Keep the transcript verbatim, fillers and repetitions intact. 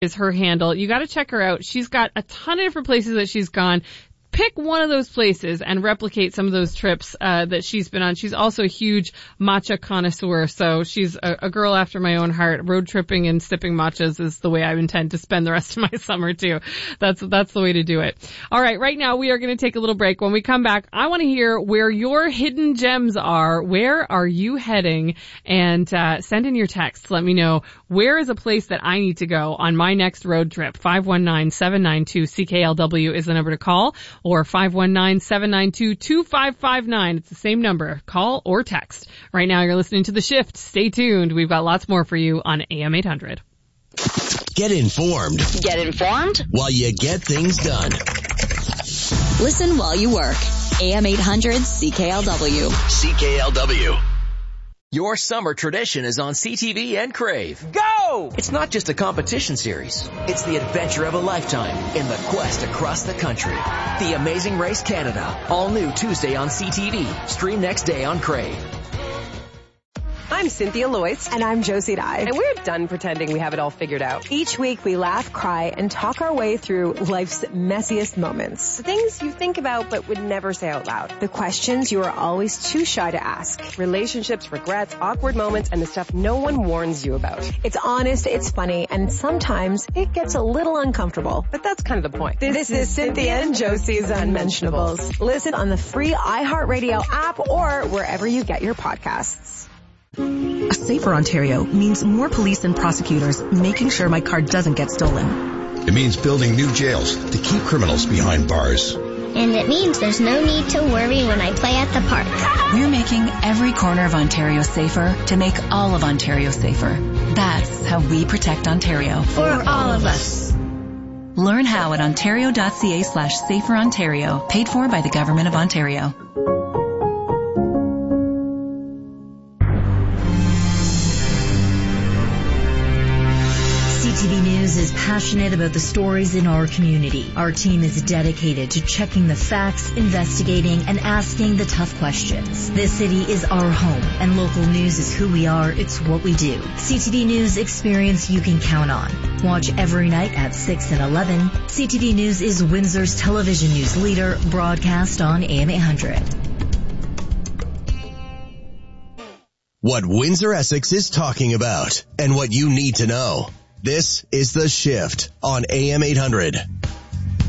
is her handle. You got to check her out. She's got a ton of different places that she's gone. Pick one of those places and replicate some of those trips uh, that she's been on. She's also a huge matcha connoisseur, so she's a, a girl after my own heart. Road tripping and sipping matchas is the way I intend to spend the rest of my summer too. That's that's the way to do it. All right, right now we are going to take a little break. When we come back, I want to hear where your hidden gems are. Where are you heading? And uh, send in your texts. Let me know, where is a place that I need to go on my next road trip? five one nine, seven nine two, C K L W is the number to call. Or five one nine, seven nine two, two five five nine. It's the same number. Call or text. Right now you're listening to The Shift. Stay tuned. We've got lots more for you on A M eight hundred. Get informed. Get informed? While you get things done. Listen while you work. A M eight hundred C K L W. C K L W. Your summer tradition is on C T V and Crave. Go! It's not just a competition series. It's the adventure of a lifetime in the quest across the country. The Amazing Race Canada. All new Tuesday on C T V. Stream next day on Crave. I'm Cynthia Loyce. And I'm Josie Dye. And we're done pretending we have it all figured out. Each week we laugh, cry, and talk our way through life's messiest moments. The things you think about but would never say out loud. The questions you are always too shy to ask. Relationships, regrets, awkward moments, and the stuff no one warns you about. It's honest, it's funny, and sometimes it gets a little uncomfortable. But that's kind of the point. This, this is Cynthia and Josie's Unmentionables. Listen on the free iHeartRadio app or wherever you get your podcasts. A safer Ontario means more police and prosecutors making sure my car doesn't get stolen. It means building new jails to keep criminals behind bars. And it means there's no need to worry when I play at the park. We're making every corner of Ontario safer to make all of Ontario safer. That's how we protect Ontario. For all of us. Learn how at ontario.ca slash safer Ontario. Paid for by the Government of Ontario. C T V News is passionate about the stories in our community. Our team is dedicated to checking the facts, investigating, and asking the tough questions. This city is our home, and local news is who we are. It's what we do. C T V News experience you can count on. Watch every night at six and eleven. C T V News is Windsor's television news leader, broadcast on A M eight hundred. What Windsor Essex is talking about and what you need to know. This is The Shift on A M eight hundred.